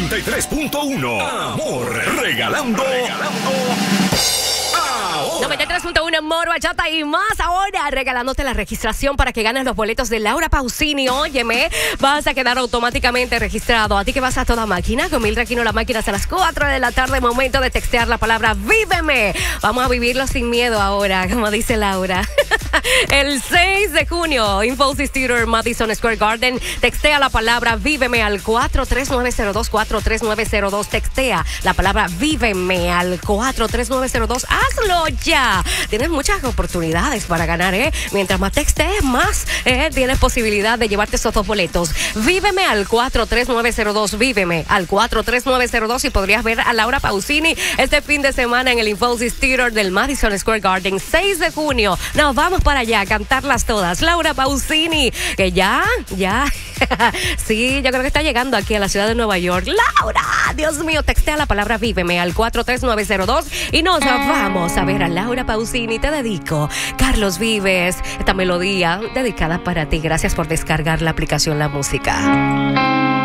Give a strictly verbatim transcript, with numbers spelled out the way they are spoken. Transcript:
noventa y tres punto uno. Amor, regalando. Regalando. noventa y tres punto uno Amor, Bachata y más. Ahora regalándote la registración para que ganes los boletos de Laura Pausini. Óyeme, vas a quedar automáticamente registrado. A ti que vas a toda máquina, con Mildred Aquino, la máquina hasta las cuatro de la tarde. Momento de textear la palabra víveme. Vamos a vivirlo sin miedo ahora, como dice Laura. El seis de junio, Infosys Theater, Madison Square Garden. Textea la palabra víveme al cuatro tres nueve cero dos, cuatro tres nueve cero dos. Textea la palabra víveme al cuatro tres nueve cero dos. Hazlo ya. Tienes muchas oportunidades para ganar, ¿eh? Mientras más textees, más ¿eh? tienes posibilidad de llevarte esos dos boletos. Víveme al cuatro tres nueve cero dos. Víveme al cuatro tres nueve cero dos y podrías ver a Laura Pausini este fin de semana en el Infosys Theater del Madison Square Garden. seis de junio. Nos vamos para allá a cantarlas todas. Laura Pausini, que ya, ya. Sí, yo creo que está llegando aquí a la ciudad de Nueva York. Laura, Dios mío, textea la palabra víveme al cuatro tres nueve cero dos y nos vamos a ver a Laura Pausini. Te dedico, Carlos Vives, esta melodía dedicada para ti. Gracias por descargar la aplicación La Música.